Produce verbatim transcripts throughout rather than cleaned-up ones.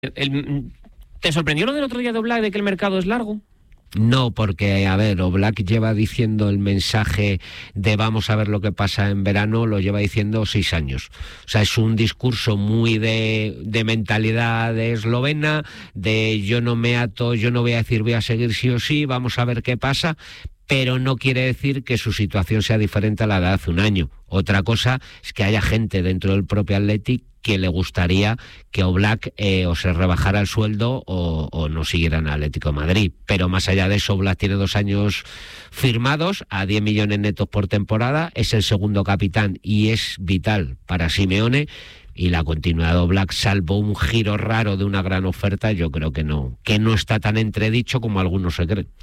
El, ¿Te sorprendió lo del otro día de Oblak, de que el mercado es largo? No, porque, a ver, Oblak lleva diciendo el mensaje de vamos a ver lo que pasa en verano, lo lleva diciendo seis años. O sea, es un discurso muy de, de mentalidad de eslovena, de yo no me ato, yo no voy a decir voy a seguir sí o sí, vamos a ver qué pasa, pero no quiere decir que su situación sea diferente a la de hace un año. Otra cosa es que haya gente dentro del propio Athletic que le gustaría que Oblak eh, o se rebajara el sueldo o, o no siguiera en Atlético de Madrid. Pero más allá de eso, Oblak tiene dos años firmados a diez millones netos por temporada, es el segundo capitán y es vital para Simeone. Y la continuidad de Oblak, salvo un giro raro de una gran oferta, yo creo que no, que no está tan entredicho como algunos se creen.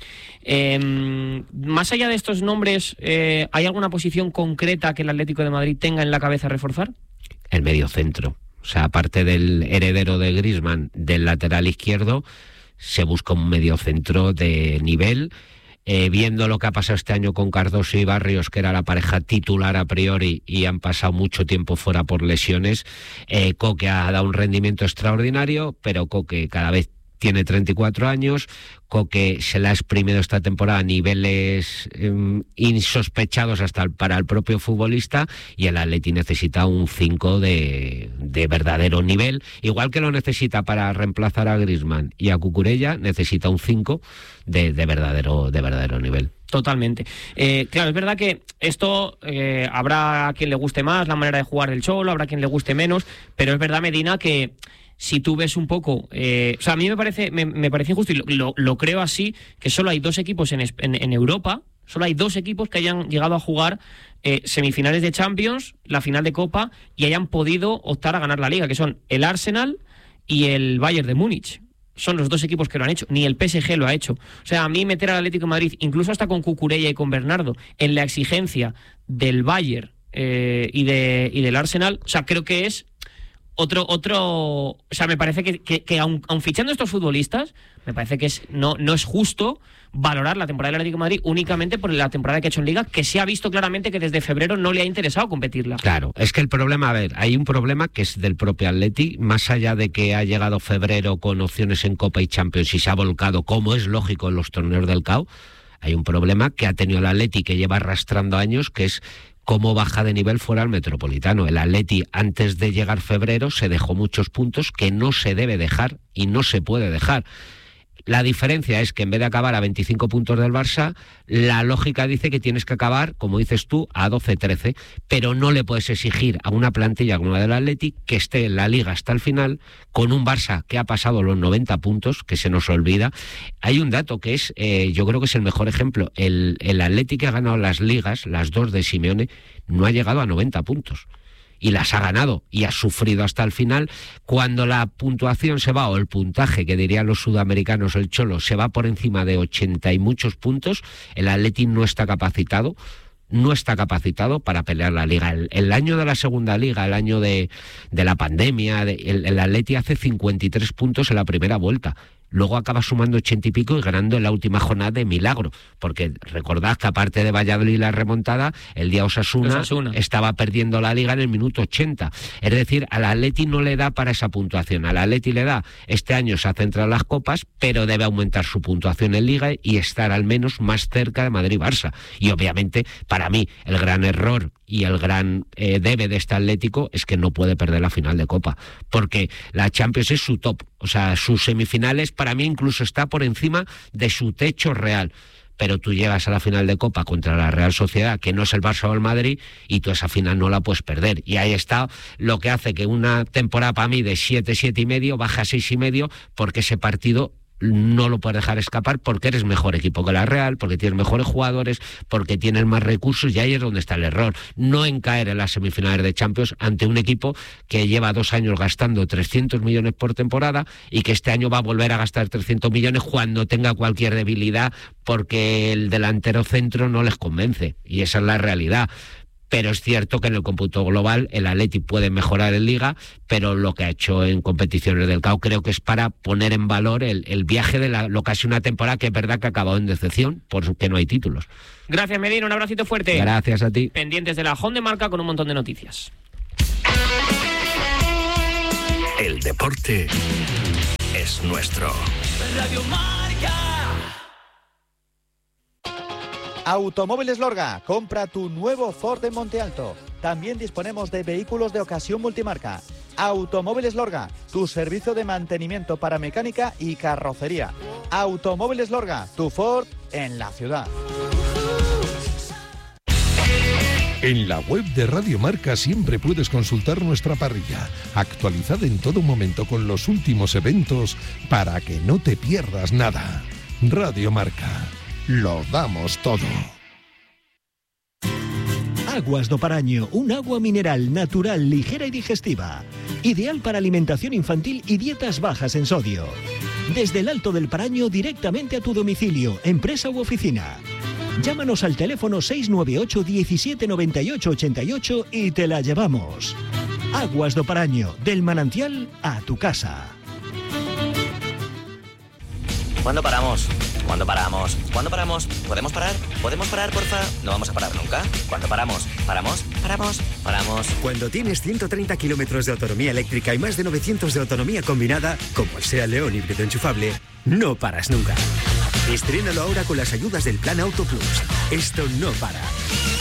Eh, más allá de estos nombres, eh, ¿hay alguna posición concreta que el Atlético de Madrid tenga en la cabeza a reforzar? El mediocentro. O sea, aparte del heredero de Griezmann, del lateral izquierdo, se busca un mediocentro de nivel. Eh, viendo lo que ha pasado este año con Cardoso y Barrios, que era la pareja titular a priori y han pasado mucho tiempo fuera por lesiones, eh, Coque ha dado un rendimiento extraordinario, pero Coque cada vez tiene treinta y cuatro años, Coque se la ha exprimido esta temporada a niveles eh, insospechados hasta el, para el propio futbolista, y el Atleti necesita un cinco de, de verdadero nivel, igual que lo necesita para reemplazar a Griezmann y a Cucurella, necesita un cinco de, de, verdadero, de verdadero nivel. Totalmente. Eh, claro, es verdad que esto eh, habrá a quien le guste más la manera de jugar del Cholo, habrá a quien le guste menos, pero es verdad, Medina, que si tú ves un poco, eh, o sea, a mí me parece me, me parece injusto y lo, lo, lo creo así, que solo hay dos equipos en, en, en Europa, solo hay dos equipos que hayan llegado a jugar eh, semifinales de Champions, la final de Copa, y hayan podido optar a ganar la Liga, que son el Arsenal y el Bayern de Múnich. Son los dos equipos que lo han hecho, ni el P S G lo ha hecho. O sea, a mí meter al Atlético de Madrid, incluso hasta con Cucurella y con Bernardo, en la exigencia del Bayern eh, y, de, y del Arsenal, o sea, creo que es Otro, otro, o sea, me parece que, que, que aun, aun fichando estos futbolistas, me parece que es no, no es justo valorar la temporada del Atlético de Madrid únicamente por la temporada que ha hecho en Liga, que se ha visto claramente que desde febrero no le ha interesado competirla. Claro, es que el problema, a ver, hay un problema que es del propio Atleti, más allá de que ha llegado febrero con opciones en Copa y Champions y se ha volcado, como es lógico, en los torneos del C A O, hay un problema que ha tenido el Atleti que lleva arrastrando años, que es cómo baja de nivel fuera al Metropolitano. El Atleti, antes de llegar febrero, se dejó muchos puntos que no se debe dejar y no se puede dejar. La diferencia es que en vez de acabar a veinticinco puntos del Barça, la lógica dice que tienes que acabar, como dices tú, a doce trece, pero no le puedes exigir a una plantilla como la del Atleti que esté en la Liga hasta el final, con un Barça que ha pasado los noventa puntos, que se nos olvida. Hay un dato que es, eh, yo creo que es el mejor ejemplo, el, el Atleti que ha ganado las ligas, las dos de Simeone, no ha llegado a noventa puntos. Y las ha ganado y ha sufrido hasta el final. Cuando la puntuación se va, o el puntaje, que dirían los sudamericanos, el Cholo, se va por encima de ochenta y muchos puntos, el Atleti no está capacitado, no está capacitado para pelear la Liga. El, el año de la segunda Liga, el año de, de la pandemia, de, el, el Atleti hace cincuenta y tres puntos en la primera vuelta. Luego acaba sumando ochenta y pico y ganando en la última jornada de milagro, porque recordad que aparte de Valladolid la remontada, el día Osasuna, Osasuna estaba perdiendo la Liga en el minuto ochenta. Es decir, al Atleti no le da para esa puntuación. Al Atleti le da, este año se ha centrado en las copas, pero debe aumentar su puntuación en Liga y estar al menos más cerca de Madrid-Barça. Y obviamente, para mí, el gran error y el gran eh, debe de este Atlético es que no puede perder la final de Copa, porque la Champions es su top, o sea, sus semifinales para mí incluso está por encima de su techo real. Pero tú llegas a la final de Copa contra la Real Sociedad, que no es el Barça o el Madrid, y tú esa final no la puedes perder. Y ahí está lo que hace que una temporada para mí de siete, siete y medio baja a seis y medio, porque ese partido no lo puedes dejar escapar, porque eres mejor equipo que la Real, porque tienes mejores jugadores, porque tienes más recursos, y ahí es donde está el error. No en caer en las semifinales de Champions ante un equipo que lleva dos años gastando trescientos millones por temporada y que este año va a volver a gastar trescientos millones cuando tenga cualquier debilidad, porque el delantero centro no les convence, y esa es la realidad. Pero es cierto que en el cómputo global el Atleti puede mejorar en Liga, pero lo que ha hecho en competiciones del C A O creo que es para poner en valor el, el viaje de la, lo casi una temporada que es verdad que ha acabado en decepción, porque no hay títulos. Gracias, Medina, un abracito fuerte. Gracias a ti. Pendientes de la Home de Marca con un montón de noticias. El deporte es nuestro. Radio Marca. Automóviles Lorga, compra tu nuevo Ford en Monte Alto. También disponemos de vehículos de ocasión multimarca. Automóviles Lorga, tu servicio de mantenimiento para mecánica y carrocería. Automóviles Lorga, tu Ford en la ciudad. En la web de Radio Marca siempre puedes consultar nuestra parrilla, actualizada en todo momento con los últimos eventos para que no te pierdas nada. Radio Marca, lo damos todo. Aguas do Paraño, un agua mineral natural, ligera y digestiva. Ideal para alimentación infantil y dietas bajas en sodio. Desde el Alto del Paraño directamente a tu domicilio, empresa u oficina. Llámanos al teléfono seis nueve ocho, diecisiete, noventa y ocho, ochenta y ocho y te la llevamos. Aguas do Paraño, del manantial a tu casa. ¿Cuándo paramos? ¿Cuándo paramos? ¿Cuándo paramos? ¿Podemos parar? ¿Podemos parar, porfa? No vamos a parar nunca. ¿Cuándo paramos? ¿Paramos? ¿Paramos? ¿Paramos? Cuando tienes ciento treinta kilómetros de autonomía eléctrica y más de novecientos de autonomía combinada, como el SEAT León híbrido enchufable, no paras nunca. Estrénalo ahora con las ayudas del Plan Auto Plus. Esto no para.